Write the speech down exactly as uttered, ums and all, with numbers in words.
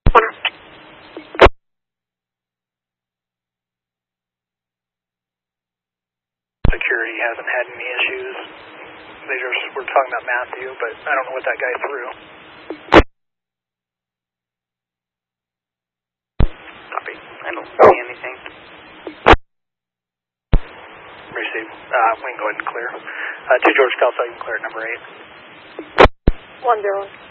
Security hasn't had any issues. They just were talking about Matthew, but I don't know what that guy threw. Copy. I don't see anything. Receive. Uh, we can go ahead and clear. Uh, to George Kelso, you can clear at number eight. One zero.